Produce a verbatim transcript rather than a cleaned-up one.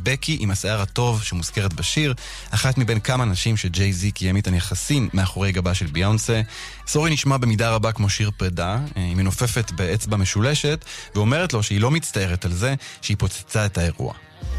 בקי עם השיער הטוב שמוזכרת בשיר, אחת מבין כמה נשים שג'יי זי קיים איתן יחסים מאחורי גבה של ביונסה. סורי נשמע במידה רבה כמו שיר פרידה, היא מנופפת באצבע משולשת ואומרת לו שהיא לא מצטערת על זה שהיא פוצצה את האירוע.